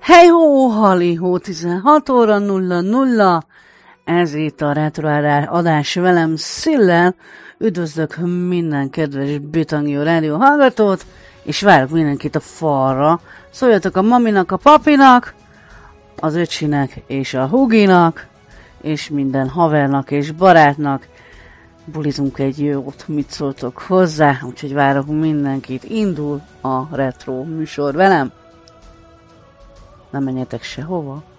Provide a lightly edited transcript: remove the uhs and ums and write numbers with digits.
Hey ho, hali ho, 16 óra 00, ez itt a Retro adás velem Szillel. Üdvözlök minden kedves Bitangio rádió hallgatót, és várok mindenkit a falra. Szóljatok a maminak, a papinak, az öcsinek és a huginak, és minden havernak és barátnak. Bulizunk egy jót, mit szóltok hozzá, úgyhogy várok mindenkit. Indul a Retro műsor velem. Nem menjetek sehova.